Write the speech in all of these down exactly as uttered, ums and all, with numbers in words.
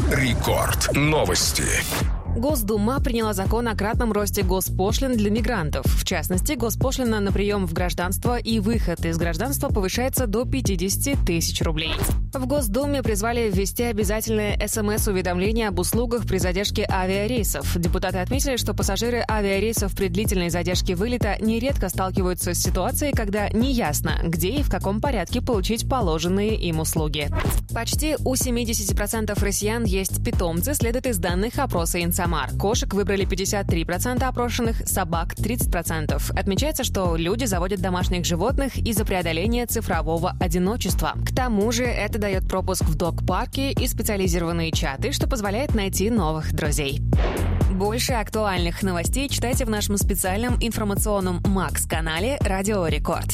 Рекорд. Новости. Госдума приняла закон о кратном росте госпошлин для мигрантов. В частности, госпошлина на прием в гражданство и выход из гражданства повышается до пятьдесят тысяч рублей. В Госдуме призвали ввести обязательное СМС-уведомление об услугах при задержке авиарейсов. Депутаты отметили, что пассажиры авиарейсов при длительной задержке вылета нередко сталкиваются с ситуацией, когда неясно, где и в каком порядке получить положенные им услуги. Почти у семьдесят процентов россиян есть питомцы, следует из данных опроса «Инсамар». Кошек выбрали пятьдесят три процента опрошенных, собак – тридцать процентов. Отмечается, что люди заводят домашних животных из-за преодоления цифрового одиночества. К тому же это дает пропуск в дог-парки и специализированные чаты, что позволяет найти новых друзей. Больше актуальных новостей читайте в нашем специальном информационном Макс-канале «Радио Рекорд».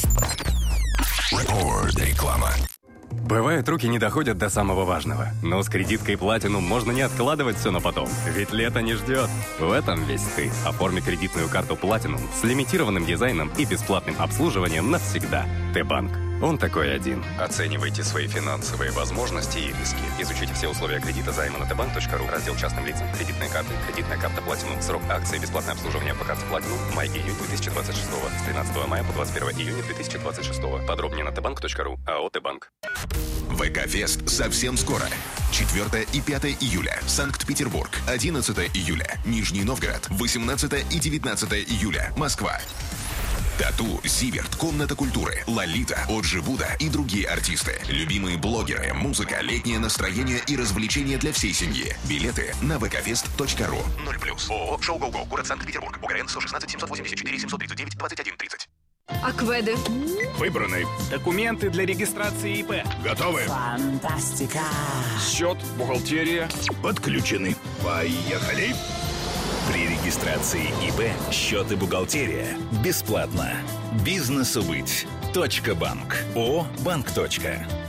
Рекорд. Реклама. Бывает, руки не доходят до самого важного. Но с кредиткой Platinum можно не откладывать все на потом. Ведь лето не ждет. В этом весь ты. Оформи кредитную карту Platinum с лимитированным дизайном и бесплатным обслуживанием навсегда. Т-банк. Он такой один. Оценивайте свои финансовые возможности и риски. Изучите все условия кредита займа на тэ банк точка ру. Раздел частным лицам. Кредитные карты. Кредитная карта Platinum. Срок акции. Бесплатное обслуживание по карте Platinum. Май-июнь две тысячи двадцать шестого. С тринадцатого мая по двадцать первое июня две тысячи двадцать шестого. Подробнее на тэ банк точка ру. АО «Т-банк». ВК-фест совсем скоро. четвёртое и пятое июля. Санкт-Петербург. одиннадцатое июля. Нижний Новгород. восемнадцатое и девятнадцатое июля. Москва. Тату, Зиверт, Комната культуры, Лолита, Оджи Буда и другие артисты. Любимые блогеры, музыка, летнее настроение и развлечения для всей семьи. Билеты на вэ ка фест точка ру. ноль плюс. ООО «Шоу Го-Го». Город Санкт-Петербург. ОГРН сто шестнадцать семьсот восемьдесят четыре семьсот тридцать девять двадцать один тридцать. Акведы. Выбраны. Документы для регистрации ИП. Готовы. Фантастика. Счет, бухгалтерия. Подключены. Поехали. При регистрации ИП счет и бухгалтерия бесплатно. Бизнесу быть. Точка банк. ООО «Банк.